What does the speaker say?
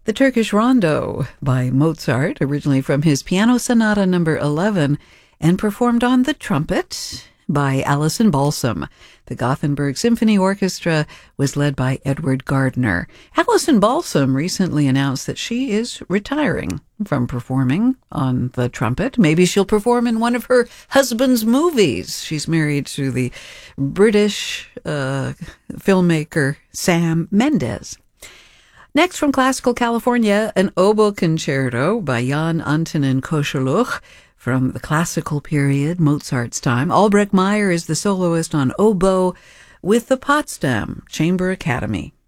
The Turkish Rondo by Mozart, originally from his Piano Sonata number 11, and performed on the trumpet by Alison Balsam. The Gothenburg Symphony Orchestra was led by Edward Gardner. Alison Balsam recently announced that she is retiring from performing on the trumpet. Maybe she'll perform in one of her husband's movies. She's married to the British filmmaker Sam Mendes. Next, from classical California, an oboe concerto by Jan Antonin Koscheluch from the classical period, Mozart's time. Albrecht Meyer is the soloist on oboe with the Potsdam Chamber Academy.